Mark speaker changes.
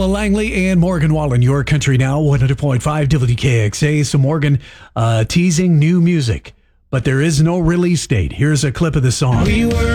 Speaker 1: Ella Langley and Morgan Wallen, Your Country Now, 100.5 WKXA. So Morgan teasing new music, but there is no release date. Here's a clip of the song.